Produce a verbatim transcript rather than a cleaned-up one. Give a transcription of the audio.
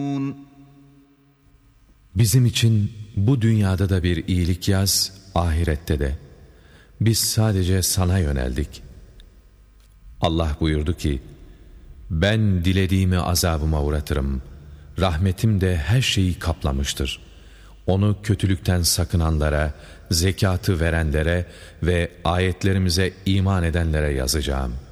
Bizim için bu dünyada da bir iyilik yaz, ahirette de. Biz sadece sana yöneldik. Allah buyurdu ki, ben dilediğimi azabıma uğratırım. Rahmetim de her şeyi kaplamıştır. Onu kötülükten sakınanlara, zekatı verenlere ve ayetlerimize iman edenlere yazacağım.''